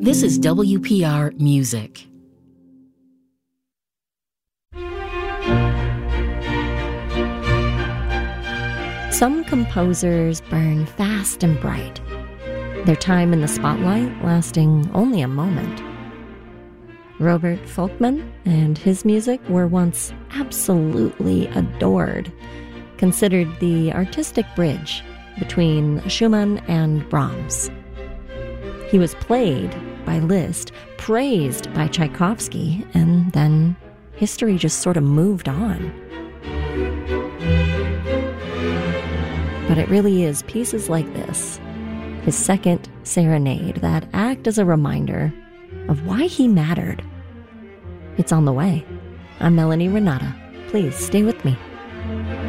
This is WPR Music. Some composers burn fast and bright, their time in the spotlight lasting only a moment. Robert Folkman and his music were once absolutely adored, considered the artistic bridge between Schumann and Brahms. He was played by Liszt, praised by Tchaikovsky, and then history just sort of moved on. But it really is pieces like this, his second serenade, that act as a reminder of why he mattered. It's on the way. I'm Melanie Renata. Please stay with me.